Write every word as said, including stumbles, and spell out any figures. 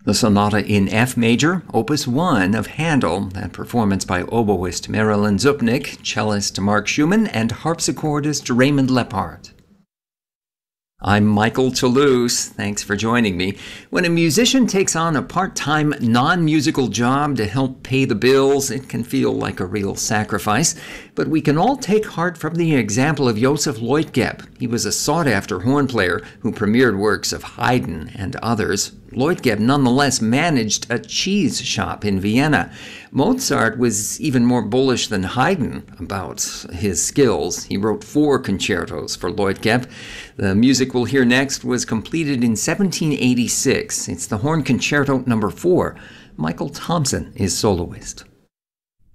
The Sonata in F major, Opus one of Handel, that performance by oboist Marilyn Zupnik, cellist Mark Schumann, and harpsichordist Raymond Lepard. I'm Michael Toulouse. Thanks for joining me. When a musician takes on a part-time, non-musical job to help pay the bills, it can feel like a real sacrifice. But we can all take heart from the example of Joseph Leutgeb. He was a sought-after horn player who premiered works of Haydn and others. Leutgeb nonetheless managed a cheese shop in Vienna. Mozart was even more bullish than Haydn about his skills. He wrote four concertos for Leutgeb. The music we'll hear next was completed in seventeen eighty-six. It's the Horn Concerto number four. Michael Thompson is soloist.